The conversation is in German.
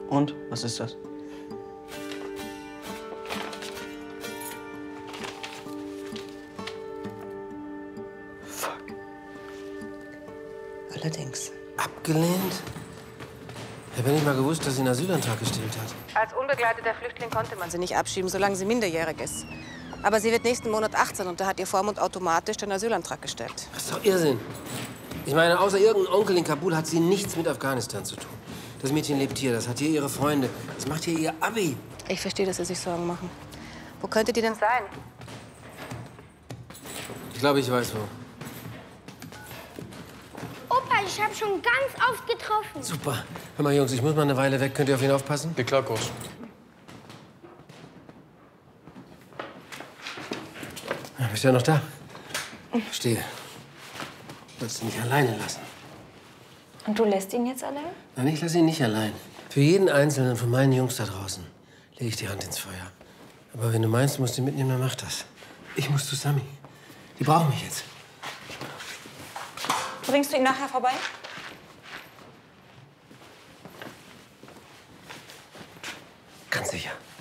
Und? Was ist das? Fuck. Allerdings. Abgelehnt? Ich habe ja nicht mal gewusst, dass sie einen Asylantrag gestellt hat. Als unbegleiteter Flüchtling konnte man sie nicht abschieben, solange sie minderjährig ist. Aber sie wird nächsten Monat 18 und da hat ihr Vormund automatisch den Asylantrag gestellt. Das ist doch Irrsinn. Ich meine, außer irgendein Onkel in Kabul hat sie nichts mit Afghanistan zu tun. Das Mädchen lebt hier, das hat hier ihre Freunde. Das macht hier ihr Abi. Ich verstehe, dass Sie sich Sorgen machen. Wo könnte die denn sein? Ich glaube, ich weiß wo. Opa, ich habe schon ganz oft getroffen. Super. Hör mal, Jungs, ich muss mal eine Weile weg. Könnt ihr auf ihn aufpassen? Ja, klar, Coach. Bist du ja noch da? Stehe. Sollst du mich alleine lassen. Und du lässt ihn jetzt allein? Nein, ich lasse ihn nicht allein. Für jeden Einzelnen von meinen Jungs da draußen lege ich die Hand ins Feuer. Aber wenn du meinst, du musst ihn mitnehmen, dann mach das. Ich muss zu Sami. Die brauchen mich jetzt. Bringst du ihn nachher vorbei? Ganz sicher.